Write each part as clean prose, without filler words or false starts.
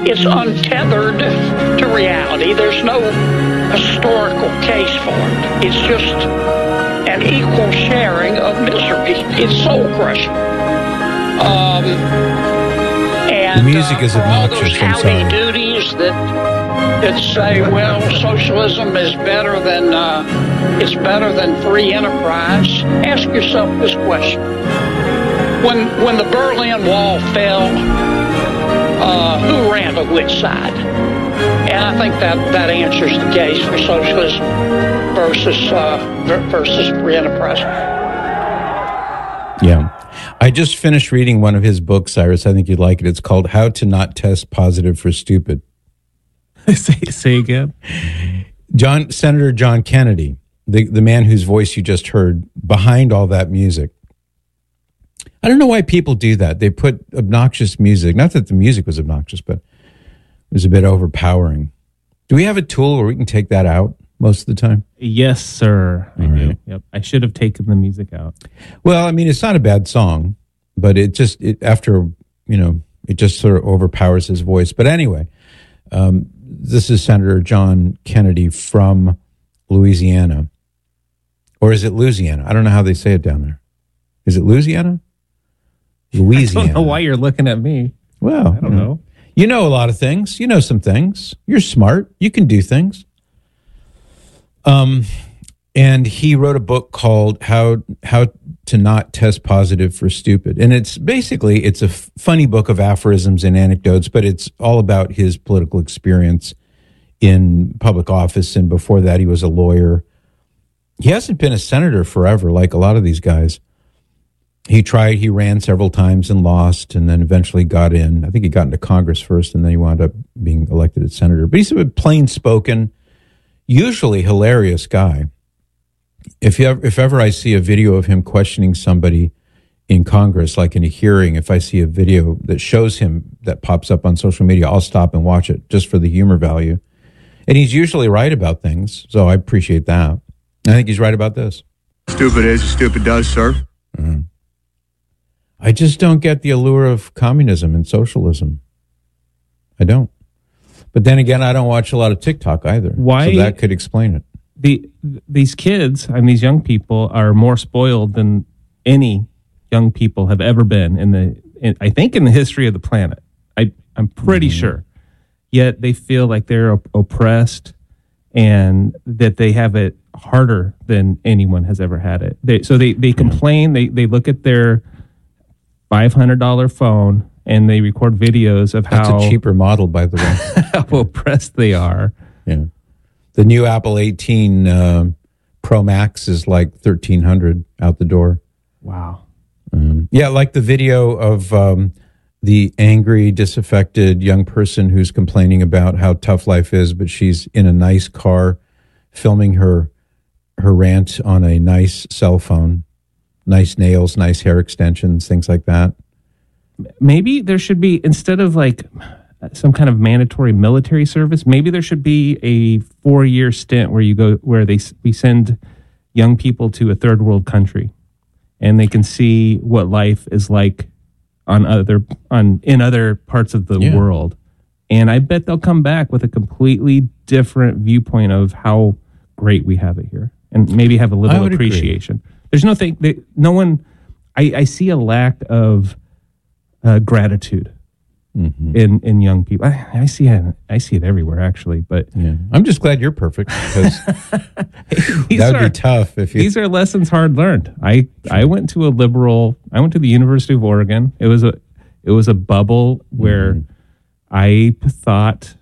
it's untethered to reality. There's no historical case for it. It's just an equal sharing of misery. It's soul crushing. And the music is obnoxious. All those howdy duties that say, well, socialism is better than it's better than free enterprise. Ask yourself this question: When the Berlin Wall fell, who ran to which side? And I think that answers the case for socialism versus free enterprise. Yeah. I just finished reading one of his books, Cyrus. I think you'd like it. It's called How to Not Test Positive for Stupid. Say again. Senator John Kennedy, the man whose voice you just heard behind all that music. I don't know why people do that. They put obnoxious music. Not that the music was obnoxious, but it was a bit overpowering. Do we have a tool where we can take that out most of the time? Yes, sir. I do. Yep. I should have taken the music out. Well, I mean, it's not a bad song, but it just sort of overpowers his voice. But anyway, this is Senator John Kennedy from Louisiana. Or is it Louisiana? I don't know how they say it down there. Is it Louisiana? Louisiana. I don't know why you're looking at me. Well, I don't know. You know a lot of things. You know some things. You're smart. You can do things. And he wrote a book called How to Not Test Positive for Stupid. And it's a funny book of aphorisms and anecdotes, but it's all about his political experience in public office. And before that, he was a lawyer. He hasn't been a senator forever, like a lot of these guys. He ran several times and lost, and then eventually got in. I think he got into Congress first, and then he wound up being elected as senator. But he's a plain-spoken, usually hilarious guy. If ever I see a video of him questioning somebody in Congress, like in a hearing, if I see a video that shows him that pops up on social media, I'll stop and watch it just for the humor value. And he's usually right about things, so I appreciate that. I think he's right about this. Stupid is as stupid does, sir. Mm-hmm. I just don't get the allure of communism and socialism. I don't. But then again, I don't watch a lot of TikTok either. Why? So that could explain it. These kids, these young people are more spoiled than any young people have ever been I think in the history of the planet. I'm pretty sure. Yet they feel like they're oppressed and that they have it harder than anyone has ever had it. They complain. They look at their $500 phone and they record videos of That's a cheaper model, by the way. how oppressed they are. Yeah. The new Apple 18 Pro Max is like $1,300 out the door. Wow. Yeah, like the video of the angry, disaffected young person who's complaining about how tough life is, but she's in a nice car filming her rant on a nice cell phone. Nice nails, nice hair extensions, things like that. Maybe there should be, instead of like some kind of mandatory military service, maybe there should be a 4-year stint where we send young people to a third world country and they can see what life is like in other parts of the world. And I bet they'll come back with a completely different viewpoint of how great we have it here and maybe have a little appreciation. Agree. There's no one. I see a lack of gratitude in young people. I see it everywhere, actually. But yeah. I'm just glad you're perfect because that would be tough. These are lessons hard learned. I went to the University of Oregon. It was a bubble where I thought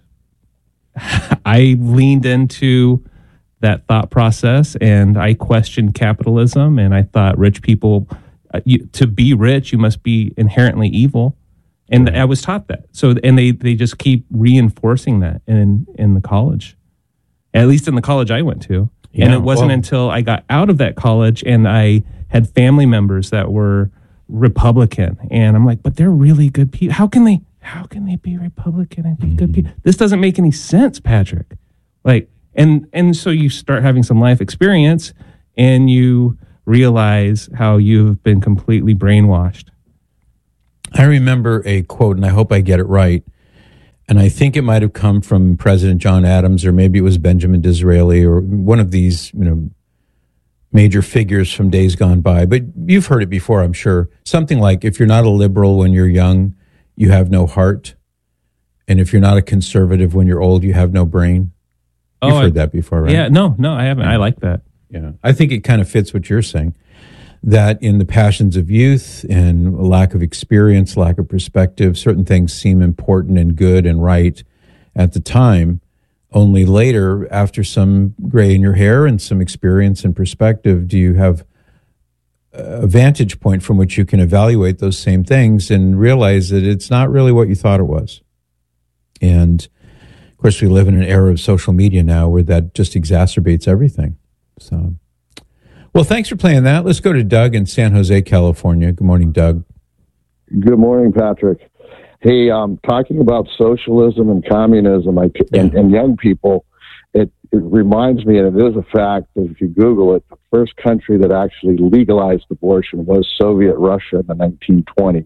I leaned into that thought process, and I questioned capitalism, and I thought rich people, to be rich, you must be inherently evil, and I was taught that. So, and they just keep reinforcing that in the college, at least in the college I went to. Yeah, and it wasn't until I got out of that college and I had family members that were Republican, and I'm like, but they're really good people. How can they be Republican and be good people? This doesn't make any sense, Patrick. Like. And so you start having some life experience and you realize how you've been completely brainwashed. I remember a quote, and I hope I get it right. And I think it might have come from President John Adams, or maybe it was Benjamin Disraeli, or one of these, major figures from days gone by. But you've heard it before, I'm sure. Something like, if you're not a liberal when you're young, you have no heart. And if you're not a conservative when you're old, you have no brain. You've heard that before, right? Yeah, no, I haven't. I like that. Yeah. I think it kind of fits what you're saying. That in the passions of youth and lack of experience, lack of perspective, certain things seem important and good and right at the time. Only later, after some gray in your hair and some experience and perspective, do you have a vantage point from which you can evaluate those same things and realize that it's not really what you thought it was. And of course, we live in an era of social media now where that just exacerbates everything. So, well, thanks for playing that. Let's go to Doug in San Jose, California. Good morning, Doug. Good morning, Patrick. Hey, talking about socialism and communism and young people, it reminds me, and it is a fact, that if you Google it, the first country that actually legalized abortion was Soviet Russia in the 1920s.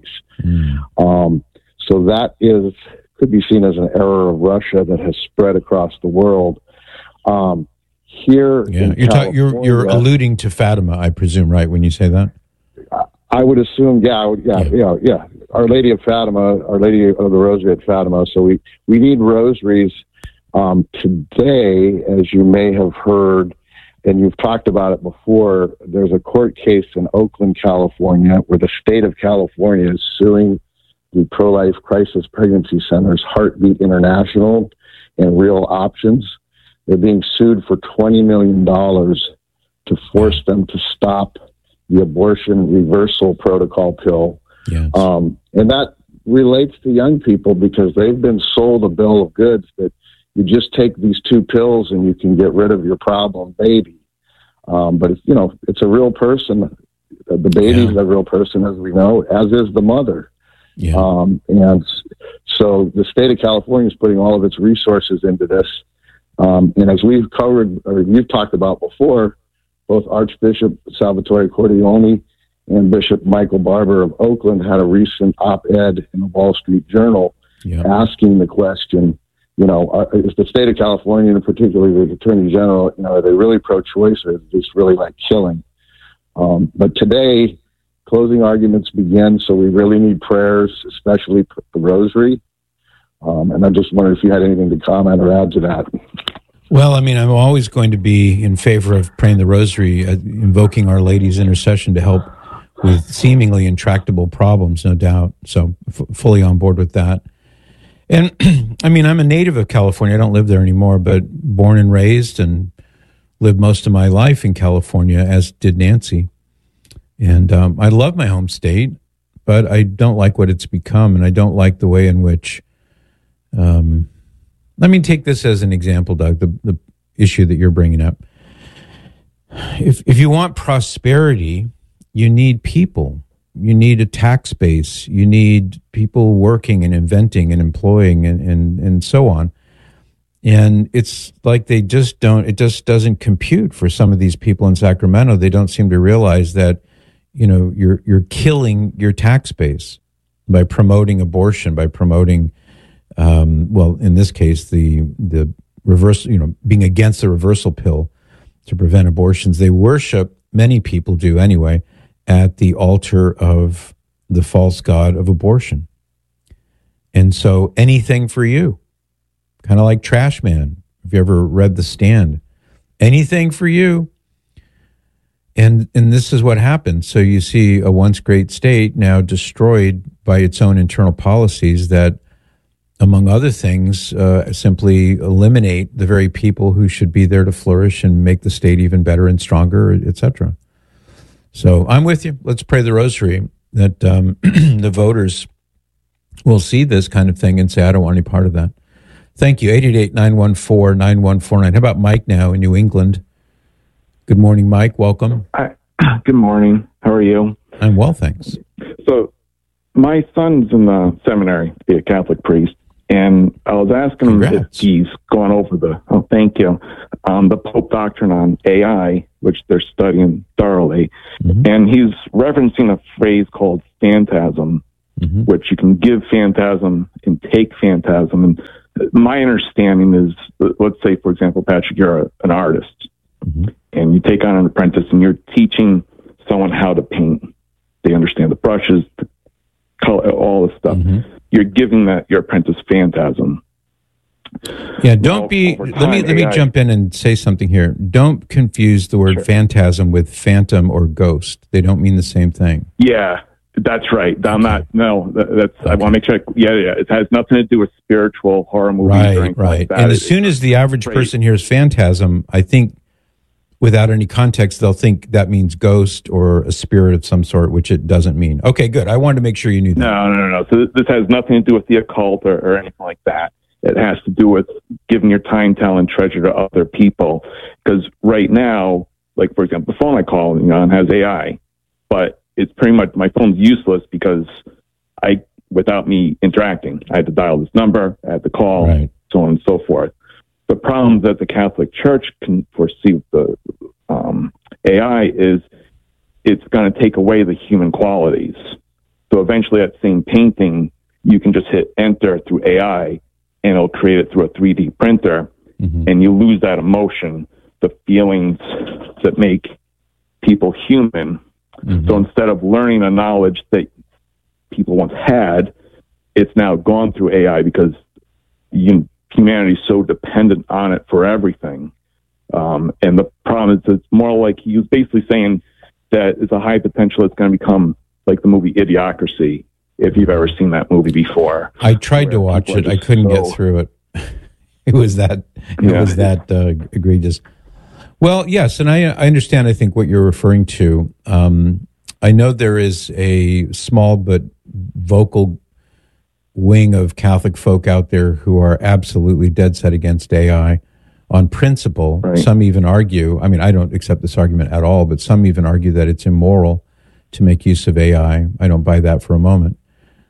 So that could be seen as an error of Russia that has spread across the world. Here, you're alluding to Fatima, I presume, right, when you say that? I would assume, yeah. Our Lady of Fatima, Our Lady of the Rosary at Fatima. So we need rosaries. Today, as you may have heard, and you've talked about it before, there's a court case in Oakland, California, where the state of California is suing the pro-life crisis pregnancy centers, Heartbeat International and Real Options. They're being sued for $20 million to force them to stop the abortion reversal protocol pill. Yes. And that relates to young people because they've been sold a bill of goods that you just take these 2 pills and you can get rid of your problem baby. But it's a real person. The baby is a real person, as we know, as is the mother. Yeah. And so the state of California is putting all of its resources into this. And as we've covered, or you've talked about before, both Archbishop Salvatore Cordileone and Bishop Michael Barber of Oakland had a recent op-ed in the Wall Street Journal asking the question, is the state of California, and particularly the Attorney General, are they really pro-choice or is it just really like killing? But today, closing arguments begin, so we really need prayers, especially the rosary. And I just wondered if you had anything to comment or add to that. Well, I mean, I'm always going to be in favor of praying the rosary, invoking Our Lady's intercession to help with seemingly intractable problems, no doubt. So fully on board with that. And I mean, I'm a native of California. I don't live there anymore, but born and raised and lived most of my life in California, as did Nancy. And I love my home state, but I don't like what it's become, and I don't like the way in which let me take this as an example, Doug, the issue that you're bringing up. If you want prosperity, you need people. You need a tax base. You need people working and inventing and employing and so on. And it's like it just doesn't compute for some of these people in Sacramento. They don't seem to realize that, you're killing your tax base by promoting abortion, by promoting in this case, the reverse, being against the reversal pill to prevent abortions. They worship, many people do anyway, at the altar of the false god of abortion. And so anything for you, kind of like Trash Man. If you ever read The Stand, anything for you. And this is what happened. So you see a once great state now destroyed by its own internal policies that, among other things, simply eliminate the very people who should be there to flourish and make the state even better and stronger, etc. So I'm with you. Let's pray the rosary that the voters will see this kind of thing and say, I don't want any part of that. Thank you. 888-914-9149. How about Mike now in New England? Good morning, Mike. Welcome. Good morning. How are you? I'm well, thanks. So my son's in the seminary to be a Catholic priest. And I was asking him if he's going over the Pope doctrine on AI, which they're studying thoroughly. Mm-hmm. And he's referencing a phrase called phantasm. which you can give phantasm and take phantasm. And my understanding is, let's say, for example, Patrick, you're an artist, and you take on an apprentice, and you're teaching someone how to paint. They understand the brushes, the color, all this stuff. You're giving your apprentice phantasm. Yeah, let me jump in and say something here. Don't confuse the word phantasm with phantom or ghost. They don't mean the same thing. Yeah, that's right. I want to make sure. Yeah. It has nothing to do with spiritual horror movies or anything like that. And as soon as the average person hears phantasm, I think without any context, they'll think that means ghost or a spirit of some sort, which it doesn't mean. Okay, good. I wanted to make sure you knew that. No. So this has nothing to do with the occult or anything like that. It has to do with giving your time, talent, treasure to other people. Because right now, like, for example, the phone I call on has AI, but it's pretty much, my phone's useless because without me interacting, I had to dial this number, I had to call, so on and so forth. The problem that the Catholic Church can foresee with the AI is it's going to take away the human qualities. So eventually that same painting, you can just hit enter through AI, and it'll create it through a 3D printer, and you lose that emotion, the feelings that make people human. So instead of learning a knowledge that people once had, it's now gone through AI because humanity is so dependent on it for everything. And the problem is it's more like he was basically saying that it's a high potential it's going to become like the movie Idiocracy, if you've ever seen that movie before. I tried to watch it. I couldn't get through it. It was that egregious. Well, yes, and I understand, I think, what you're referring to. I know there is a small but vocal wing of Catholic folk out there who are absolutely dead set against AI on principle. Some even argue, I mean, I don't accept this argument at all, but some even argue that it's immoral to make use of AI. I don't buy that for a moment.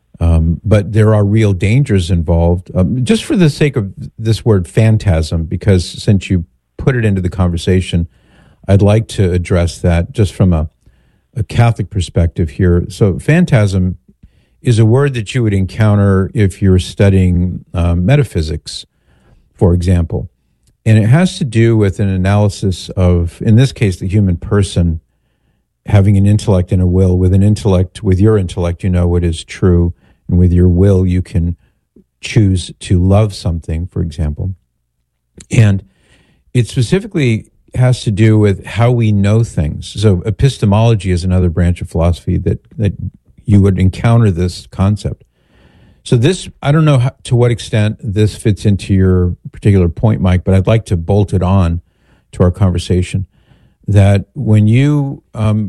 But there are real dangers involved. Just for the sake of this word phantasm, because since you put it into the conversation, I'd like to address that just from a Catholic perspective here. So phantasm is a word that you would encounter if you're studying metaphysics, for example. And it has to do with an analysis of, in this case, the human person having an intellect and a will. With an intellect, with your intellect, you know what is true. And with your will, you can choose to love something, for example. And it specifically has to do with how we know things. So epistemology is another branch of philosophy that you would encounter this concept. So this, I don't know to what extent this fits into your particular point, Mike, but I'd like to bolt it on to our conversation. That when you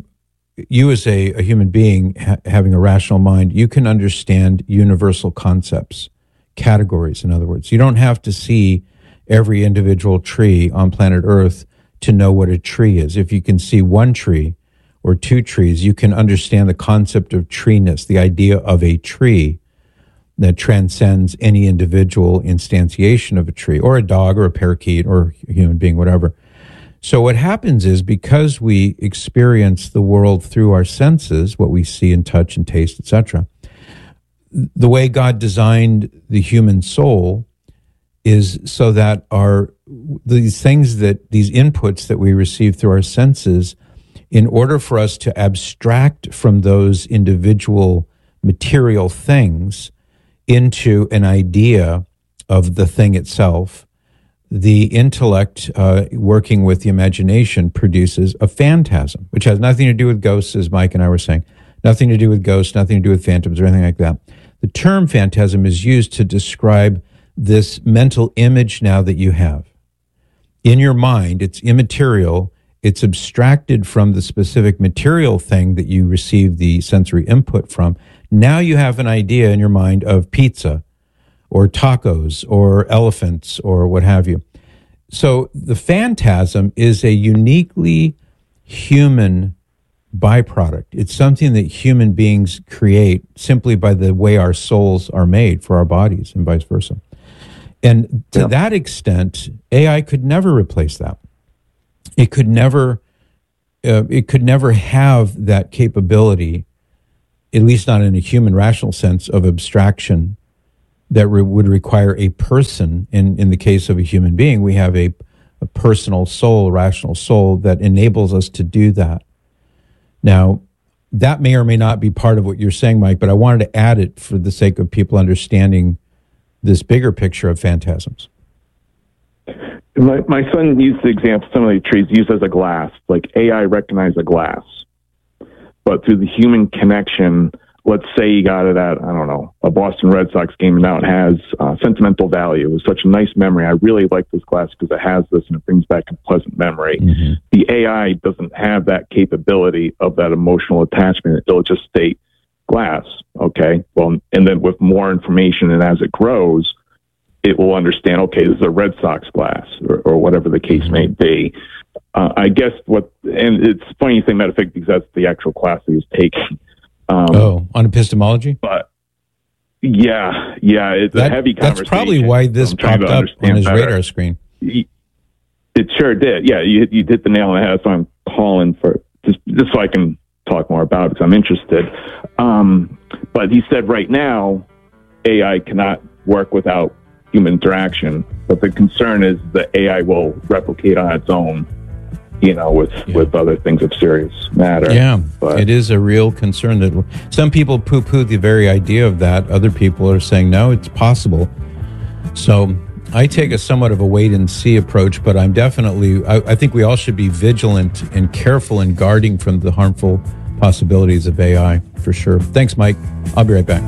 as a human being having a rational mind, you can understand universal concepts, categories, in other words. You don't have to see every individual tree on planet Earth to know what a tree is. If you can see one tree or two trees, you can understand the concept of treeness, the idea of a tree that transcends any individual instantiation of a tree, or a dog, or a parakeet, or a human being, whatever. So what happens is, because we experience the world through our senses, what we see and touch and taste, etc., the way God designed the human soul is so that these inputs that we receive through our senses, in order for us to abstract from those individual material things into an idea of the thing itself, the intellect working with the imagination produces a phantasm, which has nothing to do with ghosts, as Mike and I were saying. Nothing to do with ghosts, nothing to do with phantoms or anything like that. The term phantasm is used to describe this mental image now that you have. In your mind, it's immaterial. It's abstracted from the specific material thing that you receive the sensory input from. Now you have an idea in your mind of pizza or tacos or elephants or what have you. So the phantasm is a uniquely human byproduct. It's something that human beings create simply by the way our souls are made for our bodies and vice versa. And to that extent, AI could never replace that. It could never have that capability at least not in a human rational sense, of abstraction that would require a person. In the case of a human being, we have a personal soul, rational soul, that enables us to do that. Now, that may or may not be part of what you're saying, Mike, but I wanted to add it for the sake of people understanding this bigger picture of phantasms. My son used the example, some of the trees used as a glass, like AI recognized a glass. But through the human connection, let's say you got it at, I don't know, a Boston Red Sox game, and now it has sentimental value. It was such a nice memory. I really like this glass because it has this and it brings back a pleasant memory. Mm-hmm. The AI doesn't have that capability of that emotional attachment. It'll just state glass. Okay. Well, and then with more information and as it grows, it will understand, okay, this is a Red Sox glass or whatever the case may be. I guess and it's a funny thing, metaphysics, because that's the actual class he was taking. On epistemology? But yeah, it's a heavy conversation. That's probably why this popped up on his radar screen. It sure did. Yeah, you hit the nail on the head. That's why I'm calling for just so I can talk more about it because I'm interested. But he said right now, AI cannot work without human interaction. But the concern is that AI will replicate on its own, with other things of serious matter. Yeah, but it is a real concern that some people poo-poo the very idea of that. Other people are saying, no, it's possible. So I take a somewhat of a wait-and-see approach, but I'm definitely, I think we all should be vigilant and careful in guarding from the harmful possibilities of AI, for sure. Thanks, Mike. I'll be right back.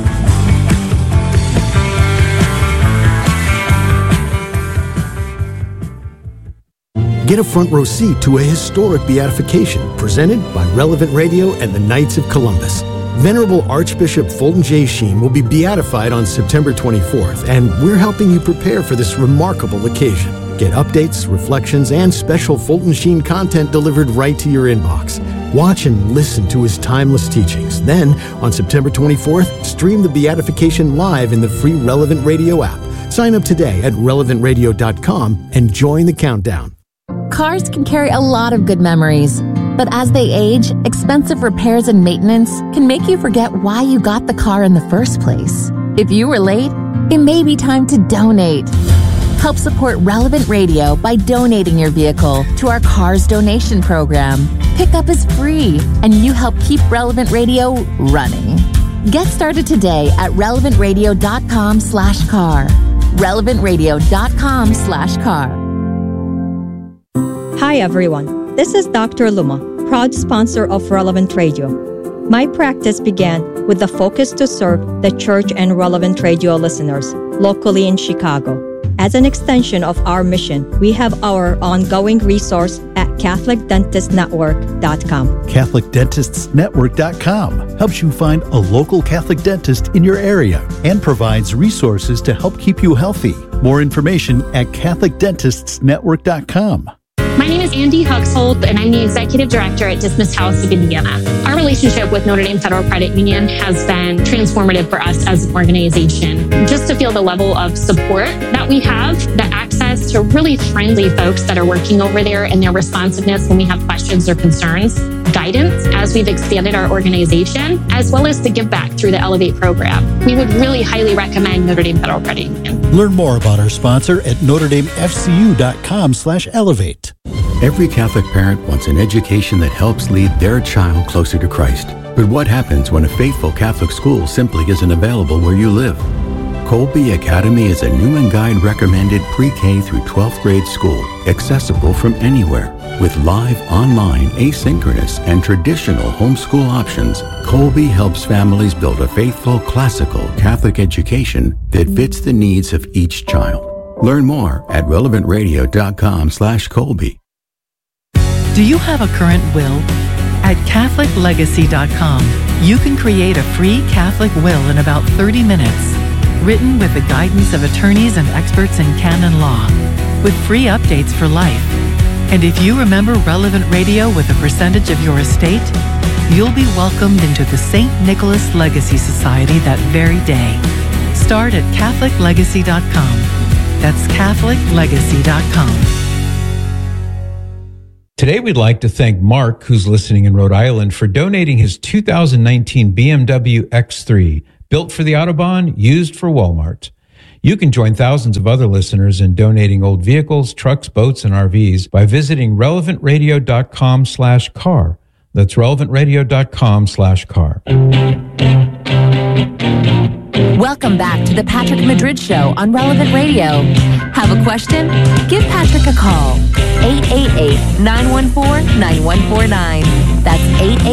Get a front row seat to a historic beatification presented by Relevant Radio and the Knights of Columbus. Venerable Archbishop Fulton J. Sheen will be beatified on September 24th, and we're helping you prepare for this remarkable occasion. Get updates, reflections, and special Fulton Sheen content delivered right to your inbox. Watch and listen to his timeless teachings. Then, on September 24th, stream the beatification live in the free Relevant Radio app. Sign up today at relevantradio.com and join the countdown. Cars can carry a lot of good memories, but as they age, expensive repairs and maintenance can make you forget why you got the car in the first place. If you were late, it may be time to donate. Help support Relevant Radio by donating your vehicle to our Cars Donation Program. Pickup is free, and you help keep Relevant Radio running. Get started today at relevantradio.com/car. relevantradio.com/car. Hi everyone, this is Dr. Luma, proud sponsor of Relevant Radio. My practice began with the focus to serve the church and Relevant Radio listeners locally in Chicago. As an extension of our mission, we have our ongoing resource at CatholicDentistNetwork.com. CatholicDentistsNetwork.com helps you find a local Catholic dentist in your area and provides resources to help keep you healthy. More information at CatholicDentistsNetwork.com. My name is Andy Huxhold, and I'm the Executive Director at Dismissed House of Indiana. Our relationship with Notre Dame Federal Credit Union has been transformative for us as an organization. Just to feel the level of support that we have, the access to really friendly folks that are working over there and their responsiveness when we have questions or concerns, guidance as we've expanded our organization, as well as the give back through the Elevate program. We would really highly recommend Notre Dame Federal Credit Union. Learn more about our sponsor at NotreDameFCU.com/elevate. Every Catholic parent wants an education that helps lead their child closer to Christ. But what happens when a faithful Catholic school simply isn't available where you live? Colby Academy is a Newman Guide recommended pre-K through 12th grade school, accessible from anywhere. With live, online, asynchronous, and traditional homeschool options, Colby helps families build a faithful, classical Catholic education that fits the needs of each child. Learn more at relevantradio.com/Colby. Do you have a current will? At CatholicLegacy.com, you can create a free Catholic will in about 30 minutes, written with the guidance of attorneys and experts in canon law, with free updates for life. And if you remember Relevant Radio with a percentage of your estate, you'll be welcomed into the St. Nicholas Legacy Society that very day. Start at CatholicLegacy.com. That's CatholicLegacy.com. Today, we'd like to thank Mark, who's listening in Rhode Island, for donating his 2019 BMW X3, built for the Autobahn, used for Walmart. You can join thousands of other listeners in donating old vehicles, trucks, boats, and RVs by visiting relevantradio.com/car. That's relevantradio.com/car. Welcome back to the Patrick Madrid Show on Relevant Radio. Have a question? Give Patrick a call. 888-914-9149. That's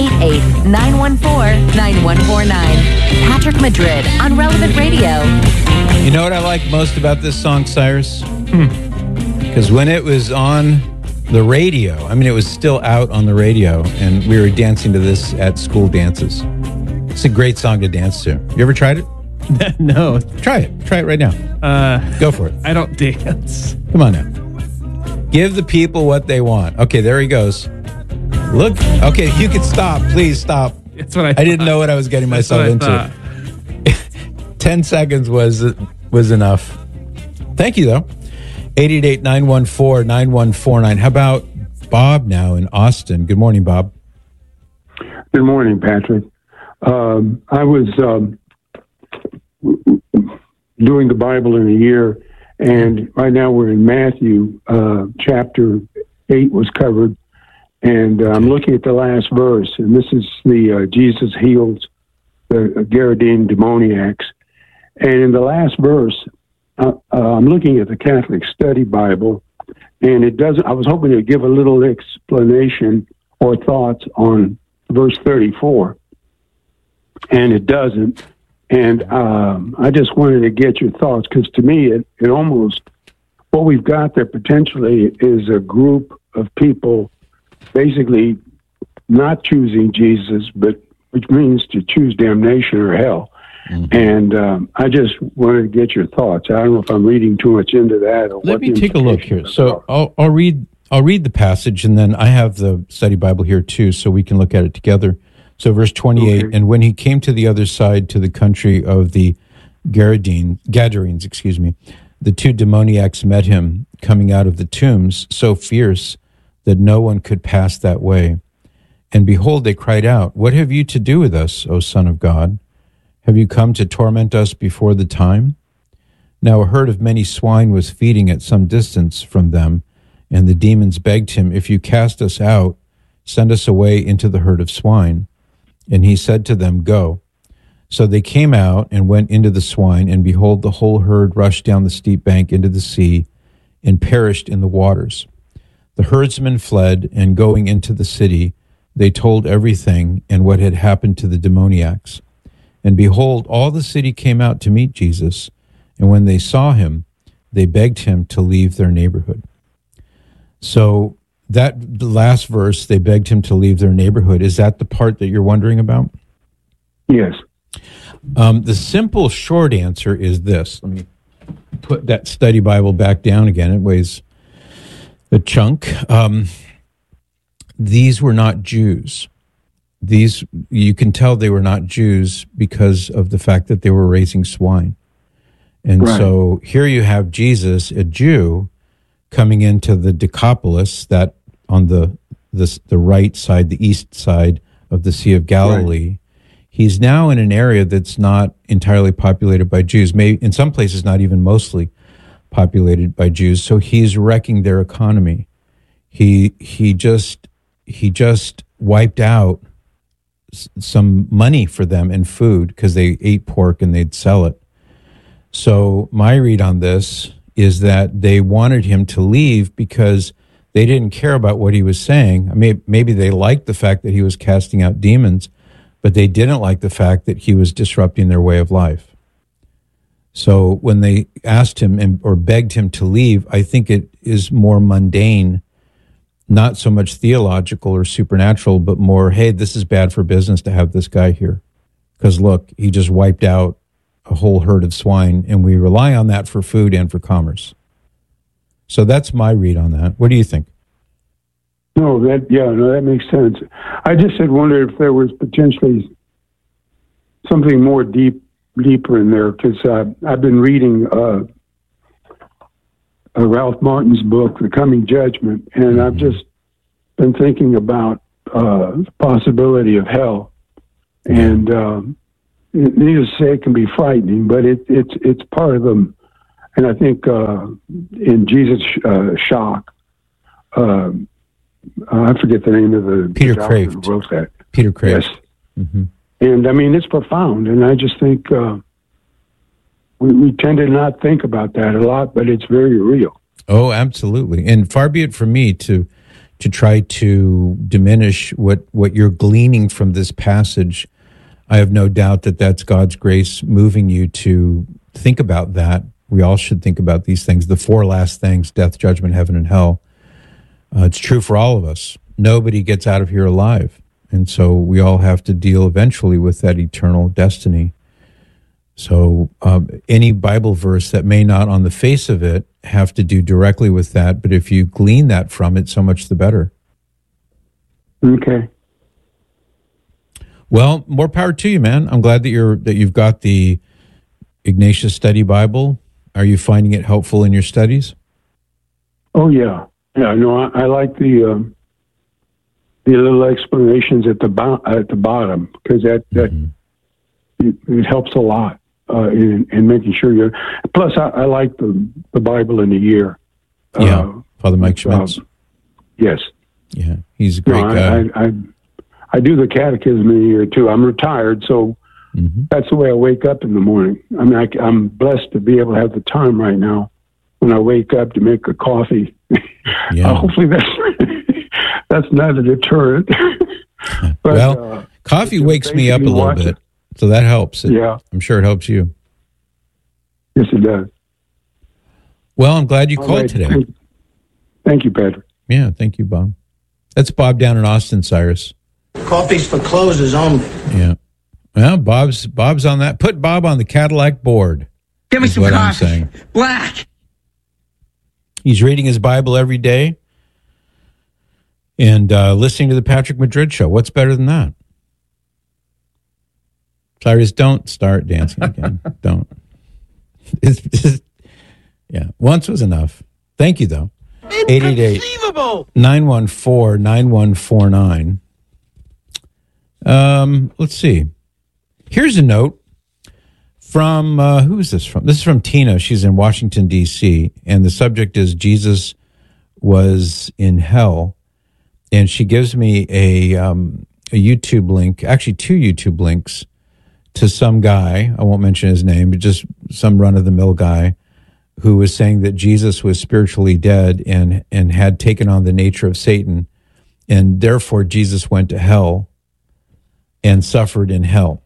888-914-9149. Patrick Madrid on Relevant Radio. You know what I like most about this song, Cyrus? Because when it was on the radio, I mean, it was still out on the radio, and we were dancing to this at school dances. It's a great song to dance to. You ever tried it? No. Try it. Try it right now. Go for it. I don't dance. Come on now. Give the people what they want. Okay, there he goes. Look. Okay, you can stop. Please stop. That's what I didn't know what I was getting myself into. 10 seconds was enough. Thank you, though. 888-914-9149. How about Bob now in Austin? Good morning, Bob. Good morning, Patrick. I was doing the Bible in a year, and right now we're in Matthew. Chapter 8 was covered, and I'm looking at the last verse, and this is the Jesus heals the Gadarene demoniacs. And in the last verse, I'm looking at the Catholic Study Bible, and it doesn't. I was hoping to give a little explanation or thoughts on verse 34, and it doesn't. And I just wanted to get your thoughts, because to me, it almost, what we've got there potentially is a group of people basically not choosing Jesus, but which means to choose damnation or hell. Mm-hmm. And I just wanted to get your thoughts. I don't know if I'm reading too much into that. Or Let me take a look here. So I'll read the passage, and then I have the study Bible here too, so we can look at it together. So verse 28, okay. And when he came to the other side, to the country of the Gadarenes, the two demoniacs met him, coming out of the tombs, so fierce that no one could pass that way. And behold, they cried out, "What have you to do with us, O Son of God? Have you come to torment us before the time?" Now a herd of many swine was feeding at some distance from them, and the demons begged him, "If you cast us out, send us away into the herd of swine." And he said to them, "Go." So they came out and went into the swine, and behold, the whole herd rushed down the steep bank into the sea and perished in the waters. The herdsmen fled, and going into the city, they told everything and what had happened to the demoniacs. And behold, all the city came out to meet Jesus, and when they saw him, they begged him to leave their neighborhood. So that last verse, they begged him to leave their neighborhood. Is that the part that you're wondering about? Yes. The simple short answer is this. Let me put that study Bible back down again. It weighs a chunk. These were not Jews. These, you can tell they were not Jews because of the fact that they were raising swine. And right. So here you have Jesus, a Jew, coming into the Decapolis, that on the right side, the east side of the Sea of Galilee. Right. He's now in an area that's not entirely populated by Jews, maybe in some places not even mostly populated by Jews. So he's wrecking their economy. He just wiped out some money for them in food because they ate pork and they'd sell it. So my read on this is that they wanted him to leave because they didn't care about what he was saying. I mean, maybe they liked the fact that he was casting out demons, but they didn't like the fact that he was disrupting their way of life. So when they asked him or begged him to leave, I think it is more mundane, not so much theological or supernatural, but more, hey, this is bad for business to have this guy here. Because look, he just wiped out a whole herd of swine, and we rely on that for food and for commerce. So that's my read on that. What do you think? No, that makes sense. I just had wondered if there was potentially something more deeper in there, because I've been reading Ralph Martin's book, The Coming Judgment, and I've just been thinking about the possibility of hell, and needless to say, it can be frightening, but it's part of them. And I think in Jesus' Shock, I forget the name of the Peter Kraft who wrote that. Peter Kraft. Yes. Mm-hmm. And I mean, it's profound, and I just think we tend to not think about that a lot, but it's very real. Oh, absolutely. And far be it from me to try to diminish what you're gleaning from this passage. I have no doubt that that's God's grace moving you to think about that. We all should think about these things, the four last things: death, judgment, heaven, and hell. It's true for all of us. Nobody gets out of here alive. And so we all have to deal eventually with that eternal destiny. So any Bible verse that may not on the face of it have to do directly with that, but if you glean that from it, so much the better. Okay. Well, more power to you, man. I'm glad that you've got the Ignatius Study Bible. Are you finding it helpful in your studies? Oh yeah, yeah. No, I like the little explanations at the bottom, because that it helps a lot in making sure you're. Plus, I like the Bible in a year. Father Mike Schmitz. Yes. Yeah, he's a great guy. I do the catechism in a year too. I'm retired, so that's the way I wake up in the morning. I mean, I'm blessed to be able to have the time right now when I wake up to make a coffee. Yeah. Hopefully that's not a deterrent. But, coffee wakes me up a little bit, so that helps. I'm sure it helps you. Yes, it does. Well, I'm glad you called today. Thank you, Patrick. Yeah, thank you, Bob. That's Bob down in Austin, Cyrus. Coffee's for closers only. Yeah. Well, Bob's on that. Put Bob on the Cadillac board. Give me some what coffee. I'm saying. Black. He's reading his Bible every day and listening to the Patrick Madrid show. What's better than that? Cyrus, don't start dancing again. Don't. Yeah, once was enough. Thank you, though. 888-914-9149. Let's see. Here's a note from, who is this from? This is from Tina. She's in Washington, D.C., and the subject is Jesus was in hell. And she gives me a YouTube link, actually 2 YouTube links, to some guy, I won't mention his name, but just some run-of-the-mill guy, who was saying that Jesus was spiritually dead and had taken on the nature of Satan, and therefore Jesus went to hell and suffered in hell.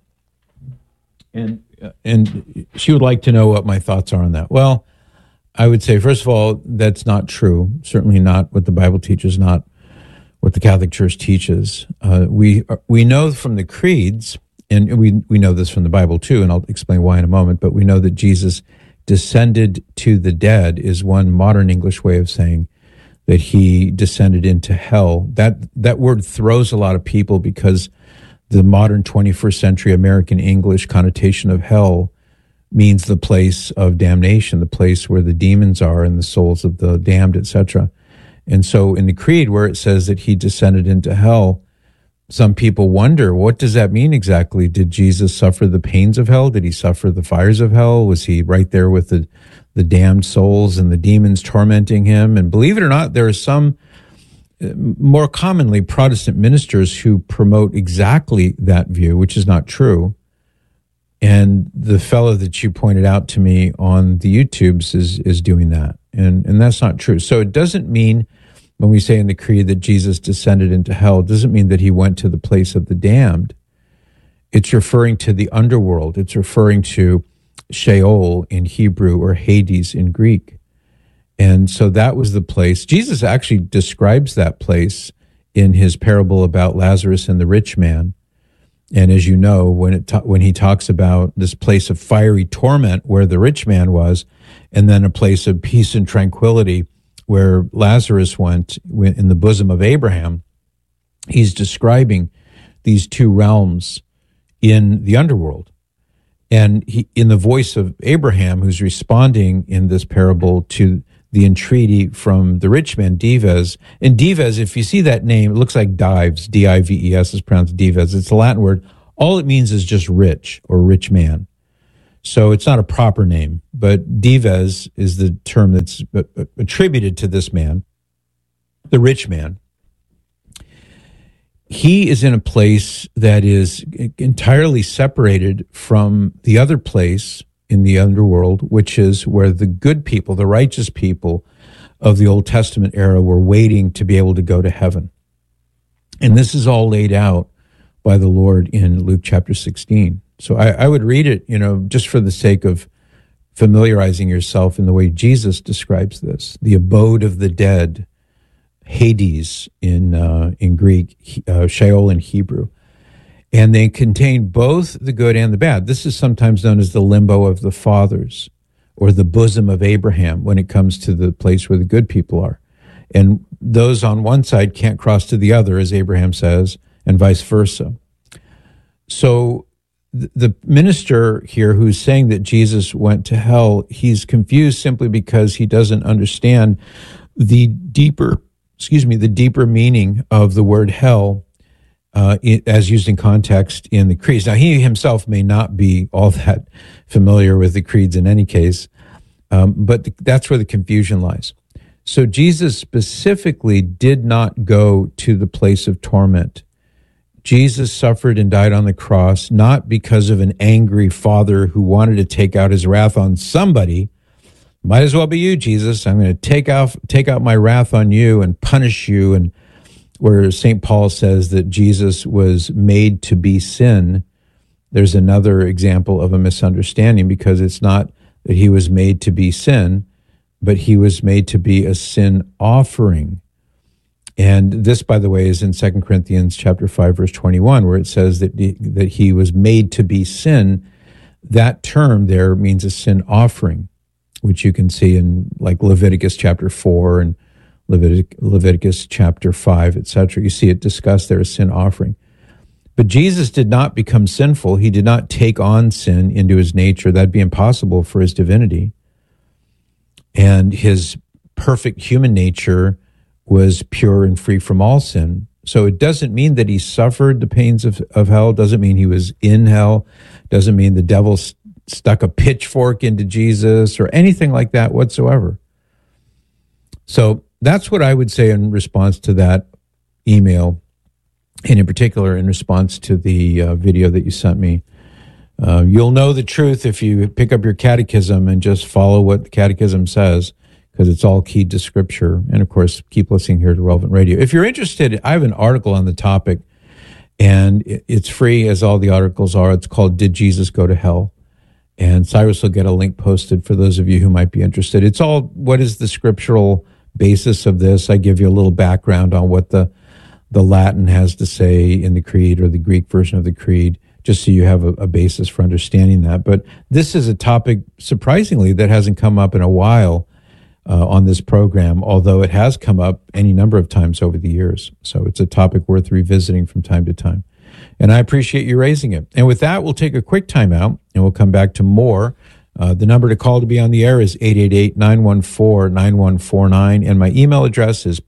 And she would like to know what my thoughts are on that. Well, I would say, first of all, that's not true. Certainly not what the Bible teaches, not what the Catholic Church teaches. We know from the creeds, and we know this from the Bible too, and I'll explain why in a moment, but we know that Jesus descended to the dead is one modern English way of saying that he descended into hell. That word throws a lot of people because the modern 21st century American English connotation of hell means the place of damnation, the place where the demons are and the souls of the damned, etc. And so in the creed where it says that he descended into hell, some people wonder, what does that mean exactly? Did Jesus suffer the pains of hell? Did he suffer the fires of hell? Was he right there with the damned souls and the demons tormenting him? And believe it or not, there are some, more commonly Protestant ministers, who promote exactly that view, which is not true. And the fellow that you pointed out to me on the YouTubes is doing that. And that's not true. So it doesn't mean, when we say in the creed that Jesus descended into hell, it doesn't mean that he went to the place of the damned. It's referring to the underworld. It's referring to Sheol in Hebrew, or Hades in Greek. And so that was the place. Jesus actually describes that place in his parable about Lazarus and the rich man. And as you know, when he talks about this place of fiery torment where the rich man was, and then a place of peace and tranquility where Lazarus went in the bosom of Abraham, he's describing these two realms in the underworld. And he, in the voice of Abraham, who's responding in this parable to the entreaty from the rich man, Dives. And Dives, if you see that name, it looks like Dives, D-I-V-E-S is pronounced Dives. It's a Latin word. All it means is just rich or rich man. So it's not a proper name, but Dives is the term that's attributed to this man, the rich man. He is in a place that is entirely separated from the other place in the underworld, which is where the good people, the righteous people of the Old Testament era were waiting to be able to go to heaven. And this is all laid out by the Lord in Luke chapter 16. So I would read it, just for the sake of familiarizing yourself in the way Jesus describes this. The abode of the dead, Hades in Greek, Sheol in Hebrew. And they contain both the good and the bad. This is sometimes known as the limbo of the fathers, or the bosom of Abraham, when it comes to the place where the good people are. And those on one side can't cross to the other, as Abraham says, and vice versa. So the minister here who's saying that Jesus went to hell, he's confused simply because he doesn't understand the deeper meaning of the word hell, as used in context in the creeds. Now, he himself may not be all that familiar with the creeds in any case, but that's where the confusion lies. So Jesus specifically did not go to the place of torment. Jesus suffered and died on the cross, not because of an angry father who wanted to take out his wrath on somebody. Might as well be you, Jesus. I'm going to take out my wrath on you and punish you. And where St. Paul says that Jesus was made to be sin, there's another example of a misunderstanding, because it's not that he was made to be sin, but he was made to be a sin offering. And this, by the way, is in 2 Corinthians chapter 5, verse 21, where it says that he was made to be sin. That term there means a sin offering, which you can see in like Leviticus chapter 4 and Leviticus chapter 5, etc. You see it discussed there as sin offering. But Jesus did not become sinful. He did not take on sin into his nature. That'd be impossible for his divinity. And his perfect human nature was pure and free from all sin. So it doesn't mean that he suffered the pains of hell. Doesn't mean he was in hell. Doesn't mean the devil stuck a pitchfork into Jesus or anything like that whatsoever. So that's what I would say in response to that email, and in particular in response to the video that you sent me. You'll know the truth if you pick up your catechism and just follow what the catechism says, because it's all keyed to Scripture. And, of course, keep listening here to Relevant Radio. If you're interested, I have an article on the topic, and it's free, as all the articles are. It's called Did Jesus Go to Hell? And Cyrus will get a link posted for those of you who might be interested. It's all, what is the scriptural basis of this? I give you a little background on what the Latin has to say in the creed, or the Greek version of the creed, just so you have a basis for understanding that. But this is a topic, surprisingly, that hasn't come up in a while on this program, although it has come up any number of times over the years. So it's a topic worth revisiting from time to time. And I appreciate you raising it. And with that, we'll take a quick time out, and we'll come back to more. The number to call to be on the air is 888-914-9149, and my email address is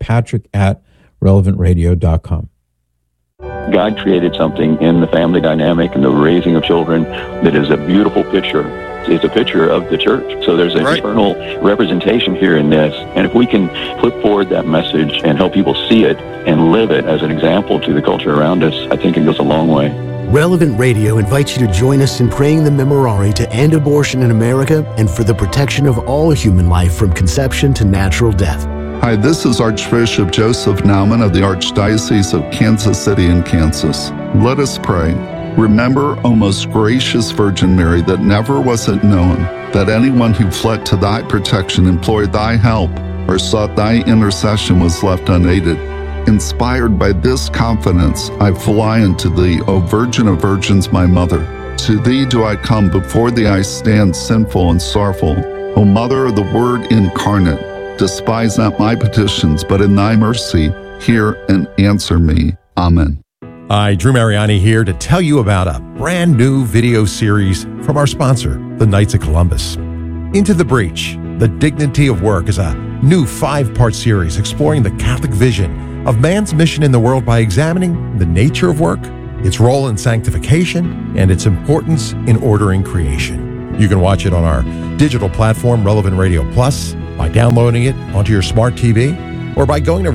patrick@relevantradio.com. God created something in the family dynamic and the raising of children that is a beautiful picture. It's a picture of the church. So there's an eternal representation here in this. And if we can put forward that message and help people see it and live it as an example to the culture around us, I think it goes a long way. Relevant Radio invites you to join us in praying the Memorare to end abortion in America and for the protection of all human life from conception to natural death. Hi, this is Archbishop Joseph Naumann of the Archdiocese of Kansas City in Kansas. Let us pray. Remember, O most gracious Virgin Mary, that never was it known that anyone who fled to thy protection, implored thy help, or sought thy intercession was left unaided. Inspired by this confidence, I fly unto thee, O Virgin of Virgins, my Mother. To thee do I come, before thee I stand sinful and sorrowful. O Mother of the Word incarnate, despise not my petitions, but in thy mercy hear and answer me. Amen. Hi, Drew Mariani here to tell you about a brand new video series from our sponsor, the Knights of Columbus. Into the Breach, The Dignity of Work is a new 5-part series exploring the Catholic vision of man's mission in the world by examining the nature of work, its role in sanctification, and its importance in ordering creation. You can watch it on our digital platform, Relevant Radio Plus, by downloading it onto your smart TV, or by going to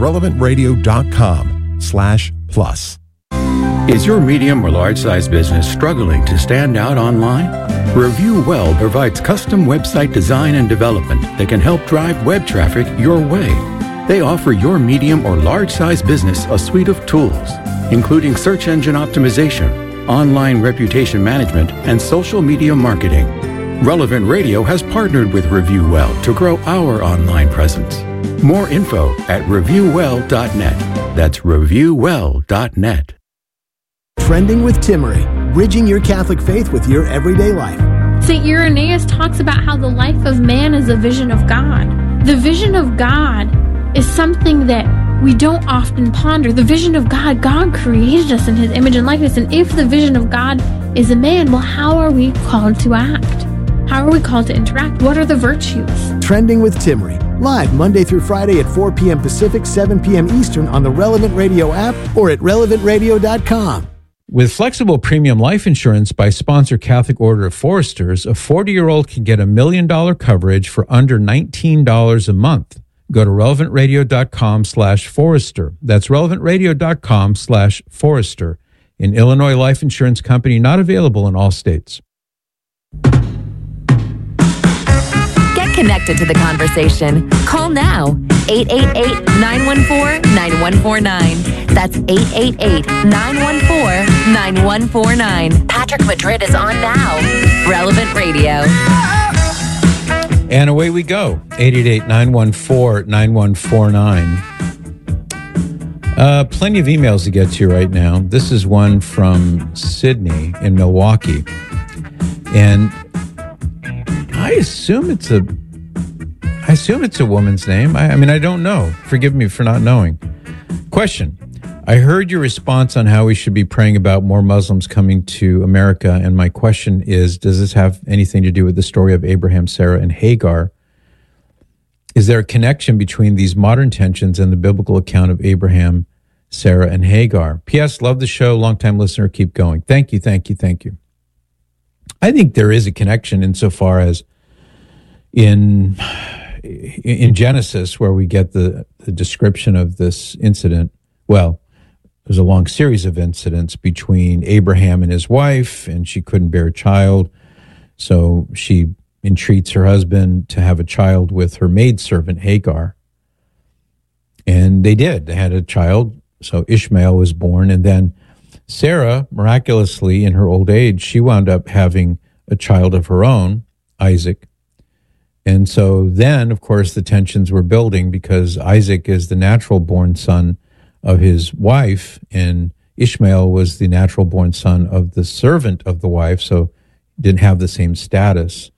relevantradio.com/plus. Is your medium or large-size business struggling to stand out online? Review Well provides custom website design and development that can help drive web traffic your way. They offer your medium or large-size business a suite of tools, including search engine optimization, online reputation management, and social media marketing. Relevant Radio has partnered with Review Well to grow our online presence. More info at reviewwell.net. That's reviewwell.net. Trending with Timmery, bridging your Catholic faith with your everyday life. St. Irenaeus talks about how the life of man is a vision of God. The vision of God is something that we don't often ponder. The vision of God, God created us in His image and likeness. And if the vision of God is a man, well, how are we called to act? How are we called to interact? What are the virtues? Trending with Timmery, live Monday through Friday at 4 p.m. Pacific, 7 p.m. Eastern on the Relevant Radio app or at relevantradio.com. With flexible premium life insurance by sponsor Catholic Order of Foresters, a 40-year-old can get $1 million coverage for under $19 a month. Go to relevantradio.com/Forester. That's relevantradio.com/Forester. An Illinois life insurance company not available in all states. Get connected to the conversation. Call now. 888-914-9149. That's 888-914-9149. Patrick Madrid is on now. Relevant Radio. And away we go. 888-914-9149. Plenty of emails to get to right now. This is one from Sydney in Milwaukee. And I assume it's a woman's name. I mean, I don't know. Forgive me for not knowing. Question. I heard your response on how we should be praying about more Muslims coming to America. And my question is, does this have anything to do with the story of Abraham, Sarah, and Hagar? Is there a connection between these modern tensions and the biblical account of Abraham, Sarah, and Hagar? P.S. Love the show. Longtime listener. Keep going. Thank you. Thank you. Thank you. I think there is a connection insofar as in Genesis, where we get the description of this incident. Well, there's a long series of incidents between Abraham and his wife, and she couldn't bear a child. So she entreats her husband to have a child with her maidservant, Hagar. And they did. They had a child. So Ishmael was born. And then Sarah, miraculously, in her old age, she wound up having a child of her own, Isaac. And so then, of course, the tensions were building because Isaac is the natural born son of his wife, and Ishmael was the natural born son of the servant of the wife, so didn't have the same status.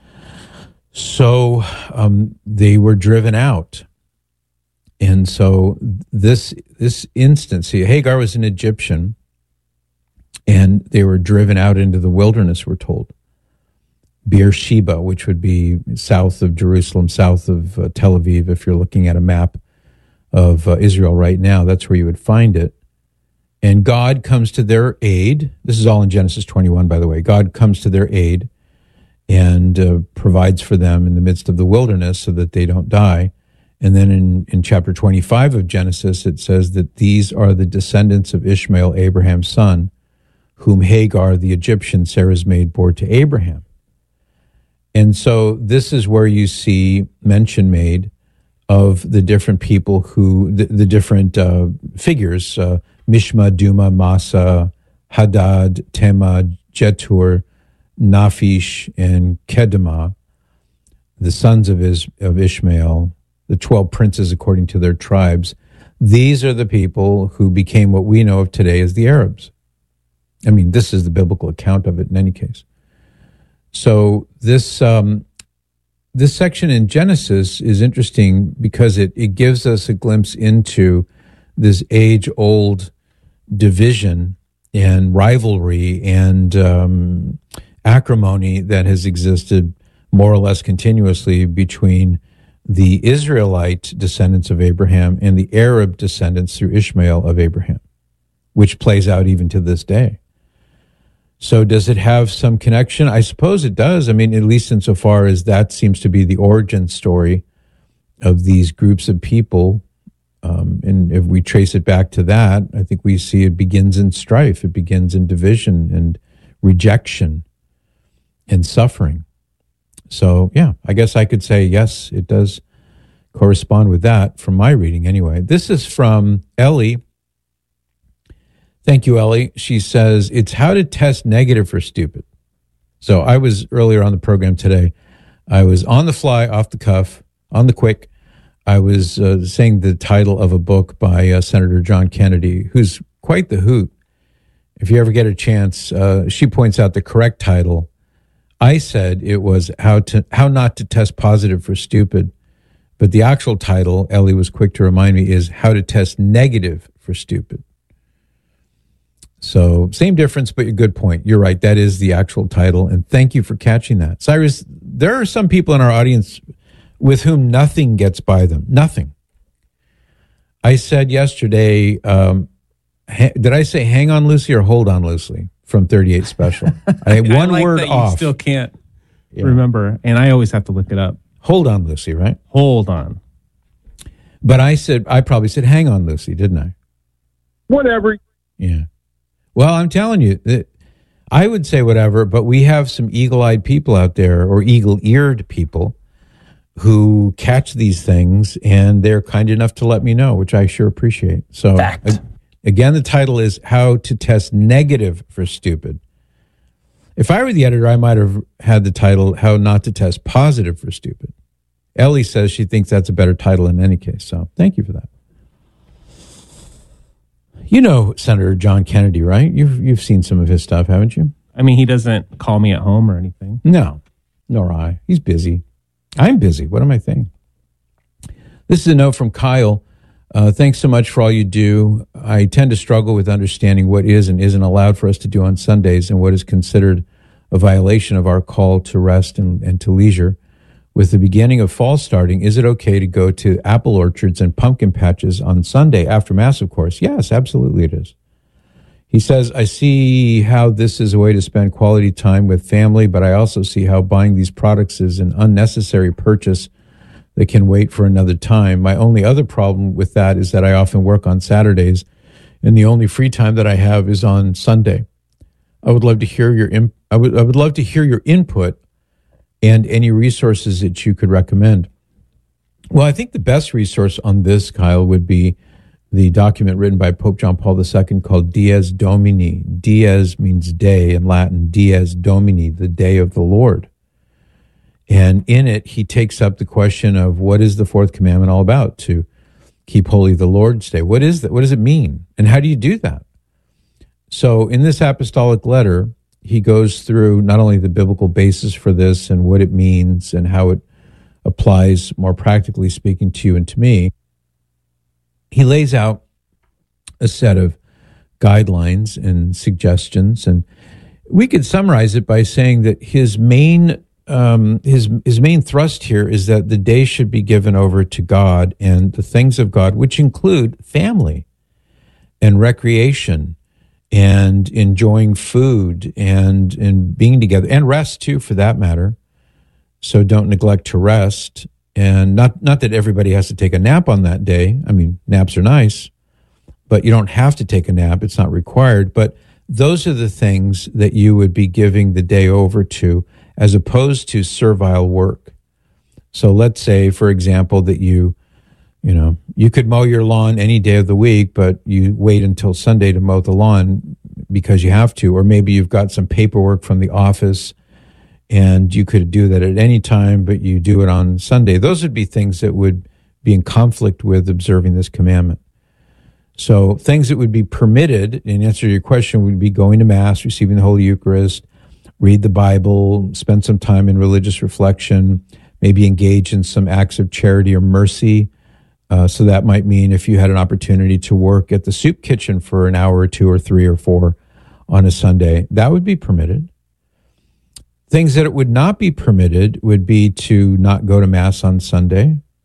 So they were driven out. And so this instance, see, Hagar was an Egyptian, and they were driven out into the wilderness, we're told. Beersheba, which would be south of Jerusalem, south of Tel Aviv, if you're looking at a map of Israel right now, that's where you would find it. And God comes to their aid. This is all in Genesis 21, by the way. God comes to their aid and provides for them in the midst of the wilderness so that they don't die. And then in chapter 25 of Genesis, it says that these are the descendants of Ishmael, Abraham's son, whom Hagar, the Egyptian, Sarah's maid, bore to Abraham. And so this is where you see mention made of the different people who, the different figures, Mishma, Duma, Massa, Hadad, Tema, Jetur, Naphish, and Kedemah, the sons of Ishmael, the 12 princes according to their tribes. These are the people who became what we know of today as the Arabs. I mean, this is the biblical account of it in any case. So this section in Genesis is interesting because it gives us a glimpse into this age-old division and rivalry and acrimony that has existed more or less continuously between the Israelite descendants of Abraham and the Arab descendants through Ishmael of Abraham, which plays out even to this day. So does it have some connection? I suppose it does. I mean, at least insofar as that seems to be the origin story of these groups of people. And if we trace it back to that, I think we see it begins in strife. It begins in division and rejection and suffering. So, yeah, I guess I could say, yes, it does correspond with that from my reading anyway. This is from Ellie. Thank you, Ellie. She says, it's how to test negative for stupid. So I was earlier on the program today. I was on the fly, off the cuff, on the quick. I was saying the title of a book by Senator John Kennedy, who's quite the hoot. If you ever get a chance, she points out the correct title. I said it was how not to test positive for stupid. But the actual title, Ellie was quick to remind me, is how to test negative for stupid. So same difference, but a good point. You're right. That is the actual title. And thank you for catching that. Cyrus, there are some people in our audience with whom nothing gets by them. Nothing. I said yesterday, did I say hang on loosely or hold on loosely from 38 Special? I had one word that off. You still can't remember. And I always have to look it up. Hold on, Lucy, right? Hold on. But I probably said hang on, Lucy, didn't I? Whatever. Yeah. Well, I'm telling you, I would say whatever, but we have some eagle-eyed people out there, or eagle-eared people, who catch these things, and they're kind enough to let me know, which I sure appreciate. So, again, the title is How to Test Negative for Stupid. If I were the editor, I might have had the title How Not to Test Positive for Stupid. Ellie says she thinks that's a better title in any case, so thank you for that. You know Senator John Kennedy, right? You've seen some of his stuff, haven't you? I mean, he doesn't call me at home or anything. No, nor I. He's busy. I'm busy. What am I saying? This is a note from Kyle. Thanks so much for all you do. I tend to struggle with understanding what is and isn't allowed for us to do on Sundays and what is considered a violation of our call to rest and to leisure. With the beginning of fall starting, is it okay to go to apple orchards and pumpkin patches on Sunday after Mass, of course? Yes, absolutely it is. He says, I see how this is a way to spend quality time with family, but I also see how buying these products is an unnecessary purchase that can wait for another time. My only other problem with that is that I often work on Saturdays, and the only free time that I have is on Sunday. I would love to hear your I would love to hear your input and any resources that you could recommend. Well, I think the best resource on this, Kyle, would be the document written by Pope John Paul II called Dies Domini. Dies means day in Latin. Dies Domini, the day of the Lord. And in it, he takes up the question of what is the fourth commandment all about? To keep holy the Lord's day. What is that? What does it mean? And how do you do that? So in this apostolic letter, he goes through not only the biblical basis for this and what it means and how it applies more practically speaking to you and to me. He lays out a set of guidelines and suggestions, and we could summarize it by saying that his main thrust here is that the day should be given over to God and the things of God, which include family and recreation and enjoying food and being together and rest too, for that matter. So don't neglect to rest. And not that everybody has to take a nap on that day. I mean, naps are nice, but you don't have to take a nap. It's not required. But those are the things that you would be giving the day over to, as opposed to servile work. So let's say, for example, that you could mow your lawn any day of the week, but you wait until Sunday to mow the lawn because you have to, or maybe you've got some paperwork from the office and you could do that at any time, but you do it on Sunday. Those would be things that would be in conflict with observing this commandment. So things that would be permitted, in answer to your question, would be going to Mass, receiving the Holy Eucharist, read the Bible, spend some time in religious reflection, maybe engage in some acts of charity or mercy. So that might mean if you had an opportunity to work at the soup kitchen for an hour or 2 or 3 or 4 on a Sunday, that would be permitted. Things that it would not be permitted would be to not go to Mass on Sunday,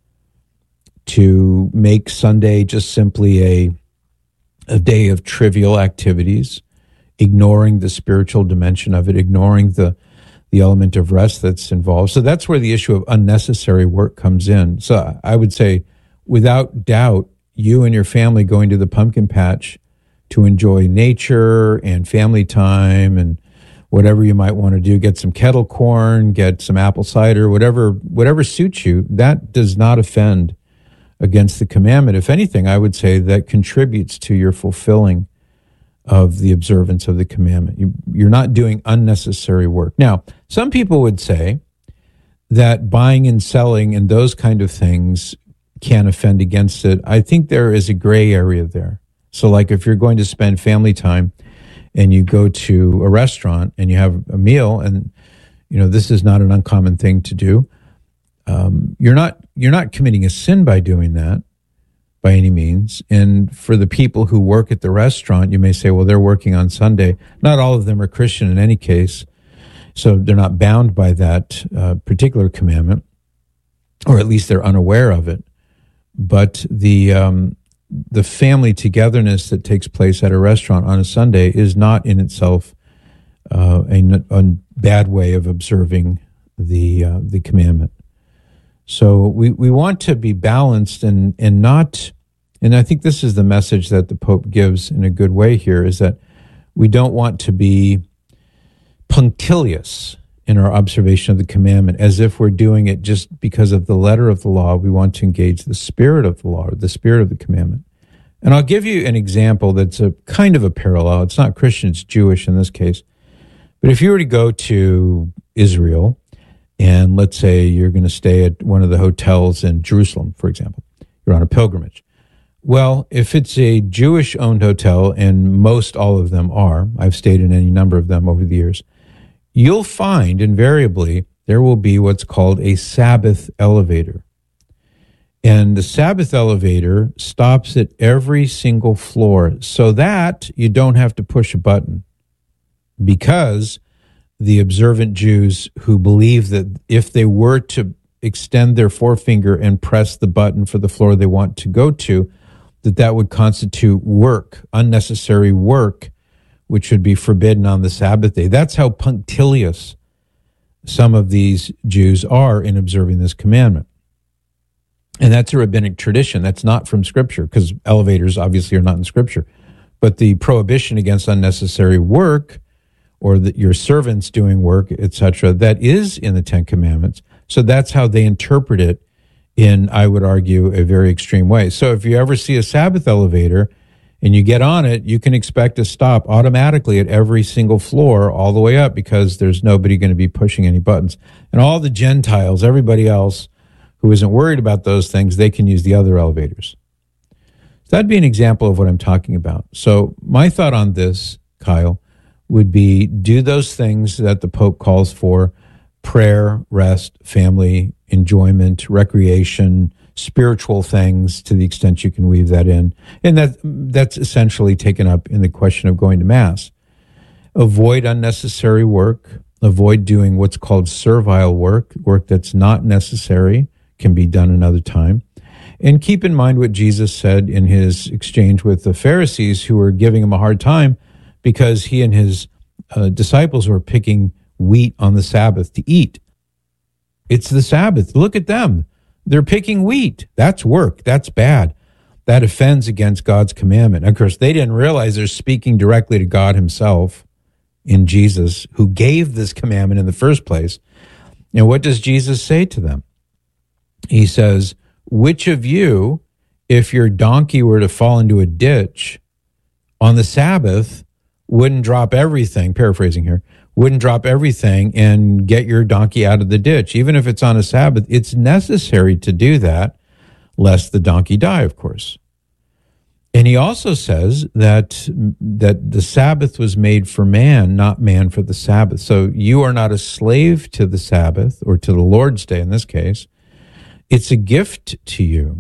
to make Sunday just simply a day of trivial activities, ignoring the spiritual dimension of it, ignoring the element of rest that's involved. So that's where the issue of unnecessary work comes in. So I would say, without doubt, you and your family going to the pumpkin patch to enjoy nature and family time and whatever you might want to do, get some kettle corn, get some apple cider, whatever suits you, that does not offend against the commandment. If anything, I would say that contributes to your fulfilling of the observance of the commandment. You're not doing unnecessary work. Now, some people would say that buying and selling and those kind of things can offend against it. I think there is a gray area there. So like if you're going to spend family time and you go to a restaurant and you have a meal, and this is not an uncommon thing to do, you're not committing a sin by doing that by any means. And for the people who work at the restaurant, you may say, well, they're working on Sunday. Not all of them are Christian in any case, so they're not bound by that particular commandment, or at least they're unaware of it. But the family togetherness that takes place at a restaurant on a Sunday is not in itself a bad way of observing the commandment. So we want to be balanced and not, and I think this is the message that the Pope gives in a good way here, is that we don't want to be punctilious in our observation of the commandment, as if we're doing it just because of the letter of the law. We want to engage the spirit of the law, or the spirit of the commandment. And I'll give you an example that's a kind of a parallel. It's not Christian, it's Jewish in this case. But if you were to go to Israel, and let's say you're going to stay at one of the hotels in Jerusalem, for example, you're on a pilgrimage. Well, if it's a Jewish-owned hotel, and most all of them are, I've stayed in any number of them over the years, you'll find invariably there will be what's called a Sabbath elevator. And the Sabbath elevator stops at every single floor so that you don't have to push a button, because the observant Jews who believe that if they were to extend their forefinger and press the button for the floor they want to go to, that would constitute work, unnecessary work, which would be forbidden on the Sabbath day. That's how punctilious some of these Jews are in observing this commandment. And that's a rabbinic tradition. That's not from Scripture, because elevators obviously are not in Scripture. But the prohibition against unnecessary work, or your servants doing work, etc., that is in the Ten Commandments. So that's how they interpret it in, I would argue, a very extreme way. So if you ever see a Sabbath elevator and you get on it, you can expect to stop automatically at every single floor all the way up, because there's nobody going to be pushing any buttons. And all the Gentiles, everybody else who isn't worried about those things, they can use the other elevators. So that'd be an example of what I'm talking about. So my thought on this, Kyle, would be do those things that the Pope calls for: prayer, rest, family, enjoyment, recreation, spiritual things, to the extent you can weave that in. And that's essentially taken up in the question of going to Mass. Avoid unnecessary work. Avoid doing what's called servile work that's not necessary, can be done another time. And keep in mind what Jesus said in his exchange with the Pharisees, who were giving him a hard time because he and his disciples were picking wheat on the Sabbath to eat. It's the Sabbath. Look at them. They're picking wheat. That's work. That's bad. That offends against God's commandment. Of course, they didn't realize they're speaking directly to God himself in Jesus, who gave this commandment in the first place. And what does Jesus say to them? He says, which of you, if your donkey were to fall into a ditch on the Sabbath, wouldn't drop everything, paraphrasing here, wouldn't drop everything and get your donkey out of the ditch? Even if it's on a Sabbath, it's necessary to do that, lest the donkey die, of course. And he also says that the Sabbath was made for man, not man for the Sabbath. So you are not a slave to the Sabbath, or to the Lord's Day in this case. It's a gift to you.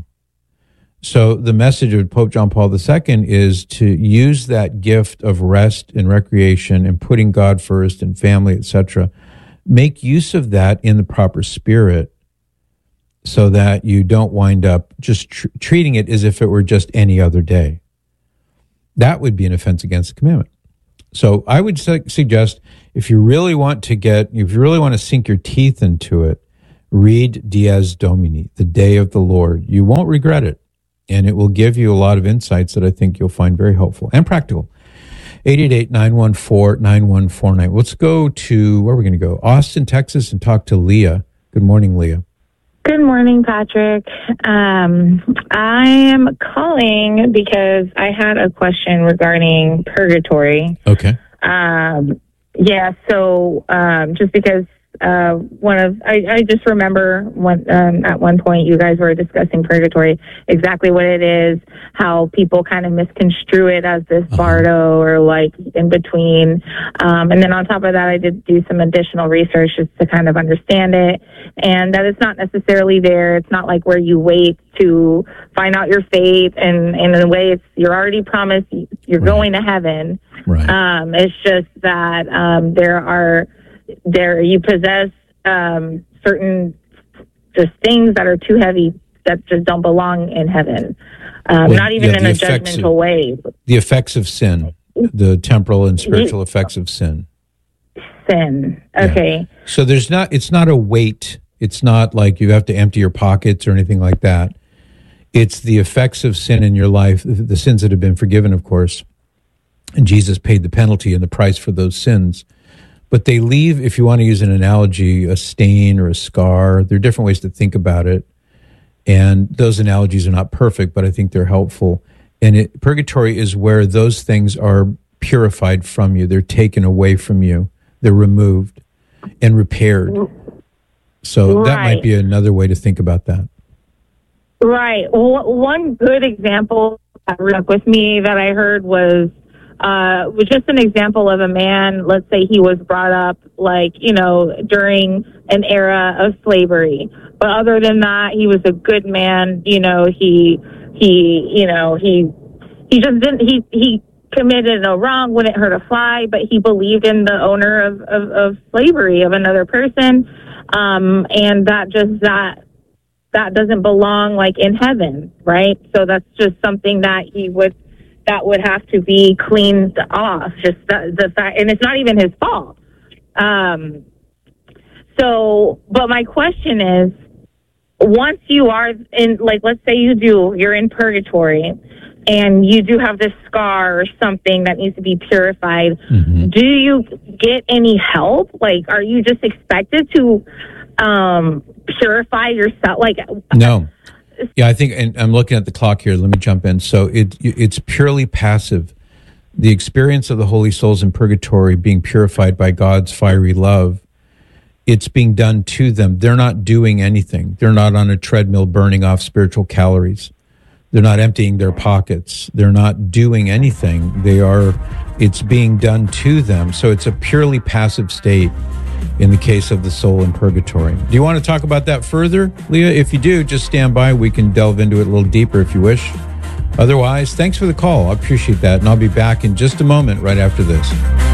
So the message of Pope John Paul II is to use that gift of rest and recreation and putting God first and family, etc. Make use of that in the proper spirit, so that you don't wind up just treating it as if it were just any other day. That would be an offense against the commandment. So I would suggest if you really want to sink your teeth into it, read Dies Domini, the Day of the Lord. You won't regret it, and it will give you a lot of insights that I think you'll find very helpful and practical. 888-914-9149. Let's go to, where are we going to go? Austin, Texas, and talk to Leah. Good morning, Leah. Good morning, Patrick. I am calling because I had a question regarding purgatory. Okay. Just because I just remember when at one point you guys were discussing purgatory, exactly what it is, how people kind of misconstrue it as this bardo or like in between. And then on top of that, I did do some additional research just to kind of understand it, and that it's not necessarily there. It's not like where you wait to find out your fate, and in a way, you're already promised you're going to heaven. Right. It's just that you possess certain just things that are too heavy that just don't belong in heaven, not even in a judgmental way. The effects of sin, the temporal and spiritual effects of sin. Sin. Okay. Yeah. So it's not a weight. It's not like you have to empty your pockets or anything like that. It's the effects of sin in your life, the sins that have been forgiven, of course. And Jesus paid the penalty and the price for those sins. But they leave, if you want to use an analogy, a stain or a scar. There are different ways to think about it. And those analogies are not perfect, but I think they're helpful. And purgatory is where those things are purified from you. They're taken away from you. They're removed and repaired. So that might be another way to think about that. Right. One good example that stuck with me that I heard was just an example of a man. Let's say he was brought up during an era of slavery, but other than that, he was a good man. He committed no wrong, wouldn't hurt a fly, but he believed in the owner of slavery, of another person, and that doesn't belong in heaven, right? So that's just something that would have to be cleaned off. Just the fact, and it's not even his fault. But my question is, once you are in, let's say you're in purgatory, and you do have this scar or something that needs to be purified, do you get any help? Are you just expected to purify yourself? No. Yeah, I think, and I'm looking at the clock here. Let me jump in. So it's purely passive. The experience of the holy souls in purgatory being purified by God's fiery love, it's being done to them. They're not doing anything. They're not on a treadmill burning off spiritual calories. They're not emptying their pockets. They're not doing anything. It's being done to them. So it's a purely passive state in the case of the soul in purgatory. Do you want to talk about that further, Leah? If you do, just stand by. We can delve into it a little deeper if you wish. Otherwise, thanks for the call. I appreciate that. And I'll be back in just a moment right after this.